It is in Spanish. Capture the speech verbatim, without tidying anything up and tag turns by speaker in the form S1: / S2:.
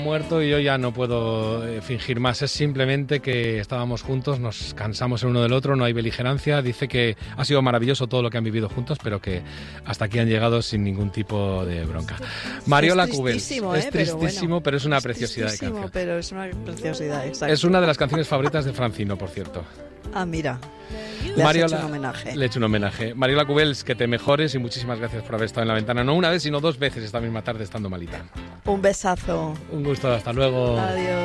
S1: Muerto y yo ya no puedo eh, fingir más, es simplemente que estábamos juntos, nos cansamos el uno del otro, no hay beligerancia, dice que ha sido maravilloso todo lo que han vivido juntos, pero que hasta aquí han llegado sin ningún tipo de bronca. Mariola Cubels,
S2: ¿eh?
S1: es tristísimo,
S2: pero, bueno,
S1: pero es una
S2: es
S1: preciosidad de canción.
S2: Pero es una preciosidad, exacto.
S1: Es una de las canciones favoritas de Francino, por cierto.
S2: Ah, mira. Le
S1: Mariola,
S2: has hecho un homenaje.
S1: Le he hecho un homenaje. Mariola Cubels, que te mejores y muchísimas gracias por haber estado en la ventana. No una vez, sino dos veces esta misma tarde estando malita.
S2: Un besazo.
S1: Un gusto, hasta luego.
S2: Adiós.